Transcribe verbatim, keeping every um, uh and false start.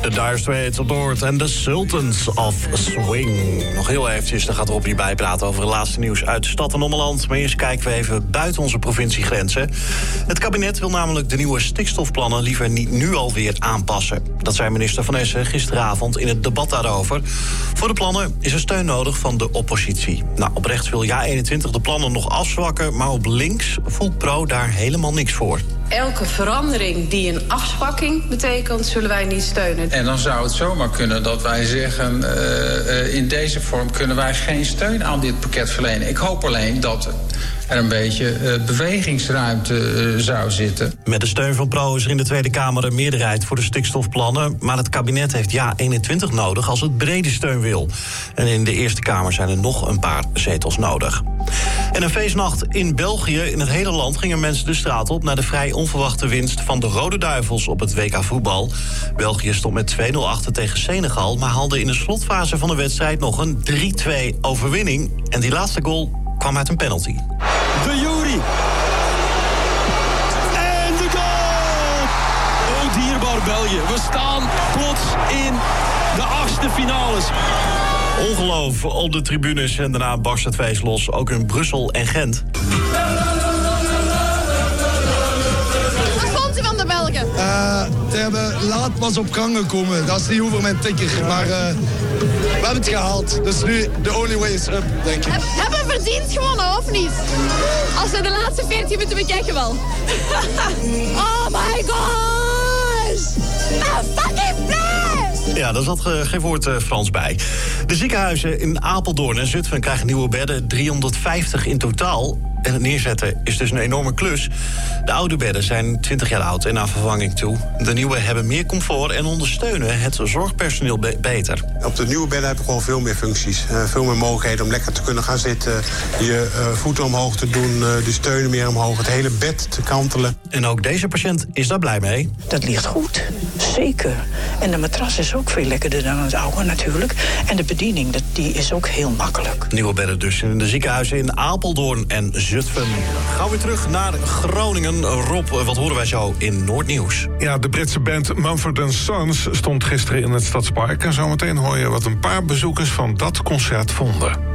De Dire Straits op Noord en de Sultans of Swing. Nog heel eventjes, dan gaat Rob hierbij praten over het laatste nieuws uit stad en ommeland. Maar eerst kijken we even buiten onze provinciegrenzen. Het kabinet wil namelijk de nieuwe stikstofplannen liever niet nu alweer aanpassen. Dat zei minister Van Essen gisteravond in het debat daarover. Voor de plannen is er steun nodig van de oppositie. Nou, op rechts wil Ja eenentwintig de plannen nog afzwakken, maar op links voelt Pro daar helemaal niks voor. Elke verandering die een afzwakking betekent, zullen wij niet steunen. En dan zou het zomaar kunnen dat wij zeggen, uh, uh, in deze vorm kunnen wij geen steun aan dit pakket verlenen. Ik hoop alleen dat er een beetje uh, bewegingsruimte uh, zou zitten. Met de steun van Pro is er in de Tweede Kamer een meerderheid voor de stikstofplannen. Maar het kabinet heeft Ja eenentwintig nodig als het brede steun wil. En in de Eerste Kamer zijn er nog een paar zetels nodig. En een feestnacht in België. In het hele land gingen mensen de straat op na de vrij onverwachte winst van de Rode Duivels op het W K voetbal. België stond met twee nul achter tegen Senegal, maar haalde in de slotfase van de wedstrijd nog een drie twee overwinning. En die laatste goal kwam uit een penalty. De Jury. En de goal! Oh, dierbaar België. We staan plots in de achtste finales. Ongeloof op de tribunes en daarna barst het feest los. Ook in Brussel en Gent. Wat vond u van de Belgen? Uh, ze hebben laat pas op gang gekomen. Dat is niet over mijn tikker. Maar uh, we hebben het gehaald. Dus nu, the only way is up, denk ik. Heb, hebben we verdiend gewonnen, of niet? Als we de laatste veertien minuten bekijken wel. Oh my gosh! I'm fucking blessed! Ja, daar zat uh, geen woord uh, Frans bij. De ziekenhuizen in Apeldoorn en Zutphen krijgen nieuwe bedden. driehonderdvijftig in totaal. En het neerzetten is dus een enorme klus. De oude bedden zijn twintig jaar oud en naar vervanging toe. De nieuwe hebben meer comfort en ondersteunen het zorgpersoneel be- beter. Op de nieuwe bedden heb je gewoon veel meer functies. Uh, veel meer mogelijkheden om lekker te kunnen gaan zitten. Je uh, voeten omhoog te doen, uh, de steunen meer omhoog. Het hele bed te kantelen. En ook deze patiënt is daar blij mee. Dat ligt goed, zeker. En de matras is ook veel lekkerder dan het oude natuurlijk. En de bediening, dat, die is ook heel makkelijk. Nieuwe bedden dus in de ziekenhuizen in Apeldoorn en Zutphen. Gaan we weer terug naar Groningen. Rob, wat horen wij zo in Noordnieuws? Ja, de Britse band Mumford and Sons stond gisteren in het Stadspark. En zometeen hoor je wat een paar bezoekers van dat concert vonden.